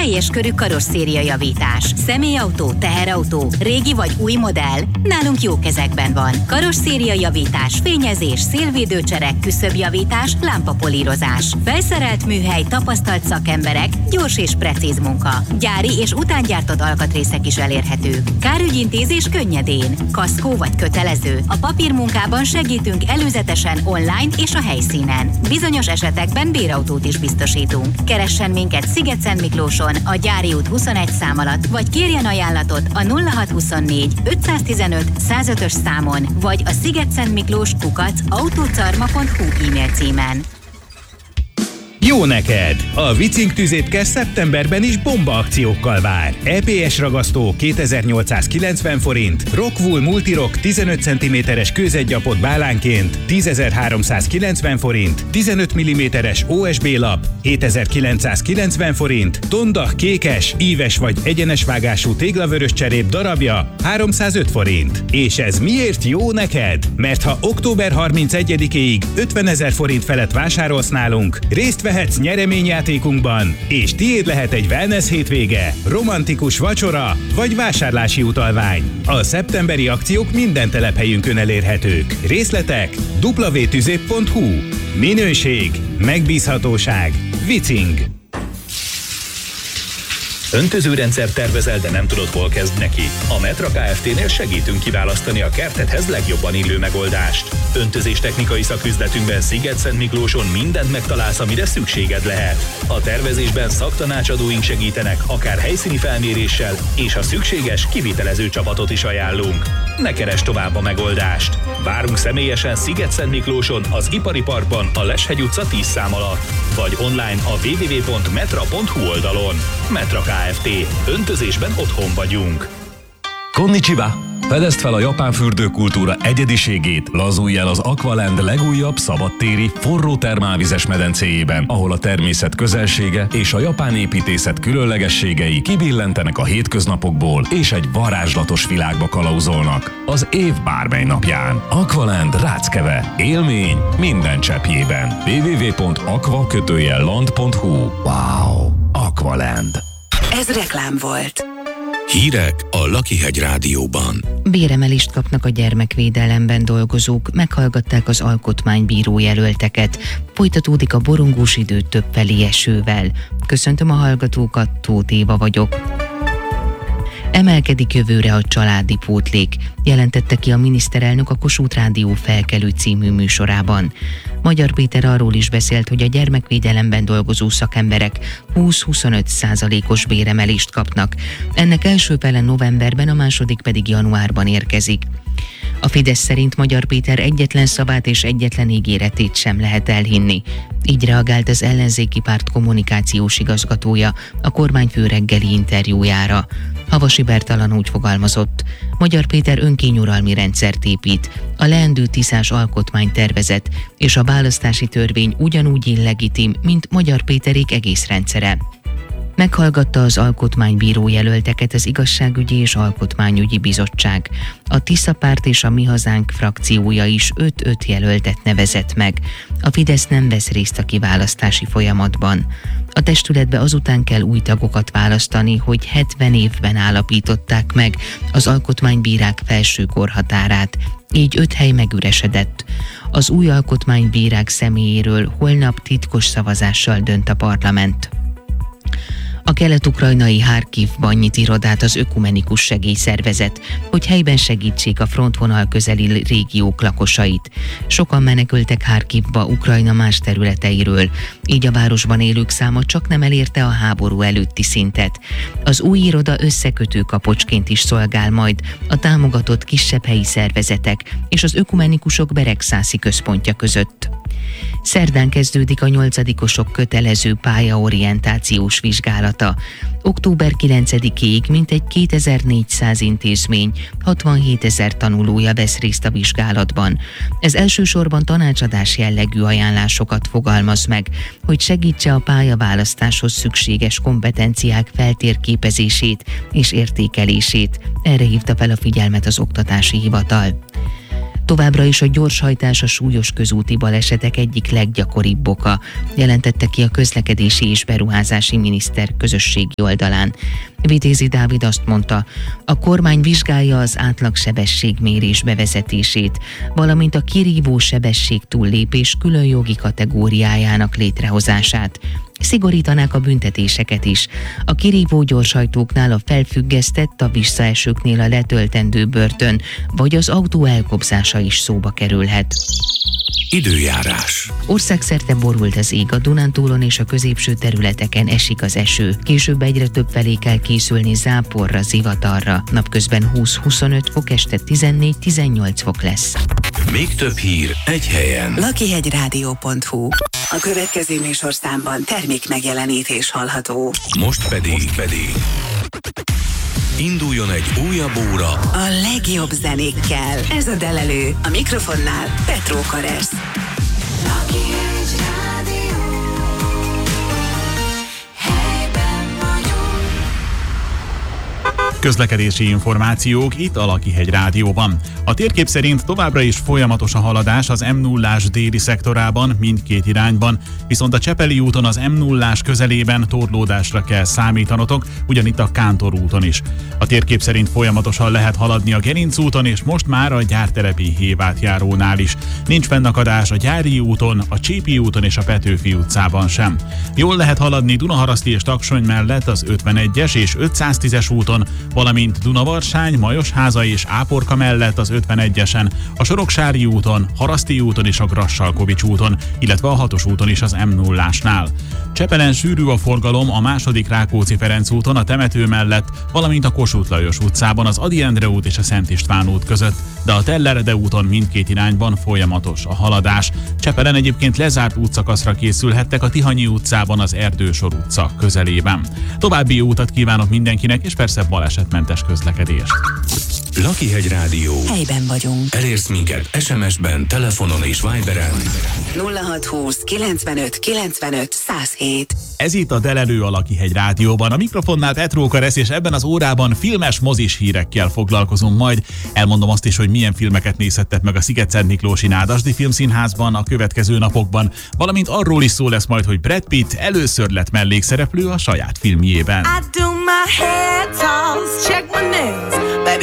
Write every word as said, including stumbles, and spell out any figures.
Teljes körű karosszéria javítás. Személyautó, teherautó, régi vagy új modell. Nálunk jó kezekben van. Karosszéria javítás, fényezés, szélvédőcserek, küszöbjavítás, lámpapolírozás. Felszerelt műhely, tapasztalt szakemberek, gyors és precíz munka. Gyári és utángyártott alkatrészek is elérhetők. Kárügyintézés könnyedén. Kaszkó vagy kötelező. A papírmunkában segítünk előzetesen online és a helyszínen. Bizonyos esetekben bérautót is biztosítunk. Keressen minket Sziget-Szent Miklóson a Gyári út huszonegy szám alatt, vagy kérjen ajánlatot a nulla hat huszonnégy ötszáztizenöt százötös számon, vagy a szigetszentmiklós kukac autócarma pont hu e-mail címen. Jó neked! A Vicing tüzétkes szeptemberben is bomba akciókkal vár. é pé es ragasztó kétezer-nyolcszázkilencven forint, Rockwool Multirock tizenöt centiméteres kőzetgyapot bálánként tízezer-háromszázkilencven forint, tizenöt milliméteres o es bé lap hétezer-kilencszázkilencven forint, Tondach kékes, íves vagy egyenes vágású téglavörös cserép darabja háromszázöt forint. És ez miért jó neked? Mert ha október harmincegyedikéig ötvenezer forint felett vásárolsz nálunk, részt vehetsz nyereményjátékunkban, és tiéd lehet egy wellness hétvége, romantikus vacsora vagy vásárlási utalvány. A szeptemberi akciók minden telephelyünkön elérhetők. Részletek double-u double-u double-u pont hu. Minőség, megbízhatóság, Vicing. Öntözőrendszer tervezel, de nem tudod, hol kezd neki? A Metra Kft-nél segítünk kiválasztani a kertedhez legjobban illő megoldást. Öntözés technikai szaküzletünkben Sziget-Szent Miklóson mindent megtalálsz, amire szükséged lehet. A tervezésben szaktanácsadóink segítenek, akár helyszíni felméréssel, és ha szükséges, kivitelező csapatot is ajánlunk. Ne keresd tovább a megoldást! Várunk személyesen Sziget-Szent Miklóson, az Ipari Parkban, a Leshegy utca tíz szám alatt, vagy online a double-u double-u double-u pont metra pont hu oldalon. Metra Kft. Öntözésben otthon vagyunk. Konnichiwa! Fedezd fel a japán fürdőkultúra egyediségét, lazulj el az Aqualand legújabb szabadtéri, forró termálvizes medencéjében, ahol a természet közelsége és a japán építészet különlegességei kibillentenek a hétköznapokból, és egy varázslatos világba kalauzolnak az év bármely napján. Aqualand Ráckeve. Élmény minden cseppjében. double-u double-u double-u pont aqua land pont hu. Wow! Aqualand. Ez reklám volt. Hírek a Lakihegy Rádióban. Béremelést kapnak a gyermekvédelemben dolgozók, meghallgatták az alkotmánybíró jelölteket. Folytatódik a borongós idő többfelé esővel. Köszöntöm a hallgatókat, Tóth Éva vagyok. Emelkedik jövőre a családi pótlék, jelentette ki a miniszterelnök a Kossuth Rádió Felkelő című műsorában. Magyar Péter arról is beszélt, hogy a gyermekvédelemben dolgozó szakemberek húsz-huszonöt százalékos béremelést kapnak. Ennek első fele novemberben, a második pedig januárban érkezik. A Fidesz szerint Magyar Péter egyetlen szavát és egyetlen ígéretét sem lehet elhinni. Így reagált az ellenzéki párt kommunikációs igazgatója a kormányfő reggeli interjújára. Havasi Bertalan úgy fogalmazott: Magyar Péter önkényuralmi rendszert épít, a leendő tiszás alkotmánytervezet és a választási törvény ugyanúgy illegitim, mint Magyar Péterék egész rendszere. Meghallgatta az alkotmánybíró jelölteket az Igazságügyi és Alkotmányügyi Bizottság. A Tisza Párt és a Mi Hazánk frakciója is öt-öt jelöltet nevezett meg. A Fidesz nem vesz részt a kiválasztási folyamatban. A testületbe azután kell új tagokat választani, hogy hetven évben állapították meg az alkotmánybírák felső korhatárát. Így öt hely megüresedett. Az új alkotmánybírák személyéről holnap titkos szavazással dönt a parlament. A kelet-ukrajnai Harkivban nyit irodát az Ökumenikus Segélyszervezet, hogy helyben segítsék a frontvonal közeli régiók lakosait. Sokan menekültek Harkivba Ukrajna más területeiről, így a városban élők száma csak nem elérte a háború előtti szintet. Az új iroda összekötő kapocsként is szolgál majd a támogatott kisebb helyi szervezetek és az ökumenikusok beregszászi központja között. Szerdán kezdődik a nyolcadikosok kötelező pályaorientációs vizsgálata. október kilencedikéig mintegy kétezer-négyszáz intézmény, hatvanhétezer tanulója vesz részt a vizsgálatban. Ez elsősorban tanácsadás jellegű ajánlásokat fogalmaz meg, hogy segítse a pályaválasztáshoz szükséges kompetenciák feltérképezését és értékelését. Erre hívta fel a figyelmet az Oktatási Hivatal. Továbbra is a gyorshajtás a súlyos közúti balesetek egyik leggyakoribb oka, jelentette ki a közlekedési és beruházási miniszter közösségi oldalán. Vitézi Dávid azt mondta, a kormány vizsgálja az átlagsebességmérés bevezetését, valamint a kirívó sebesség túllépés külön jogi kategóriájának létrehozását. Szigorítanák a büntetéseket is. A kirívó gyorshajtóknál a felfüggesztett, a visszaesőknél a letöltendő börtön, vagy az autó elkobzása is szóba kerülhet. Időjárás. Országszerte borult az ég, a Dunántúlon és a középső területeken esik az eső. Később egyre több felé kell készülni záporra, zivatarra. Napközben húsz-huszonöt fok, este tizennégy-tizennyolc fok lesz. Még több hír egy helyen. lakihegyrádió pont hu. A következő műsorszámban termék megjelenítés hallható. Most pedig, Most pedig induljon egy újabb óra A legjobb zenékkel. Ez a Delelő. A mikrofonnál Petró Karesz. Közlekedési információk itt a Lakihegy Rádióban. A térkép szerint továbbra is folyamatos a haladás az M nullás déli szektorában mindkét irányban, viszont a Csepeli úton az M nullás közelében torlódásra kell számítanotok, ugyanitt a Kántor úton is. A térkép szerint folyamatosan lehet haladni a Gerinc úton és most már a Gyártelepi hévátjárónál is. Nincs fennakadás a Gyári úton, a Csípi úton és a Petőfi utcában sem. Jól lehet haladni Dunaharaszti és Taksony mellett az ötvenegyes és ötszáztízes úton, valamint Dunavarsány, Majosháza és Áporka mellett az ötvenegyesen, a Soroksári úton, Haraszti úton és a Grassalkovics úton, illetve a hatos úton is az M nullásnál. Csepelen sűrű a forgalom a második Rákóczi-Ferenc úton, a Temető mellett, valamint a Kossuth Lajos utcában, az Ady Endre út és a Szent István út között, de a Tellerede úton mindkét irányban folyamatos a haladás. Csepelen egyébként lezárt útszakaszra készülhettek a Tihanyi utcában, az Erdősor utca közelében. További jó utat kívánok mindenkinek, és persze balesetmentes közlekedést. Lakihegy Rádió. Helyben vagyunk. Elérsz minket es em es-ben, telefonon és Viberen. nulla hat húsz kilencvenöt kilencvenöt száz hét. Ez itt a Delelő a Lakihegy Rádióban. A mikrofonnál Petró Karesz, és ebben az órában filmes mozis hírekkel foglalkozunk majd. Elmondom azt is, hogy milyen filmeket nézhettek meg a Sziget-Szent Miklósi Nádasdy Filmszínházban a következő napokban, valamint arról is szó lesz majd, hogy Brad Pitt először lett mellékszereplő a saját filmjében. I do my hair toss, check my nails. Baby,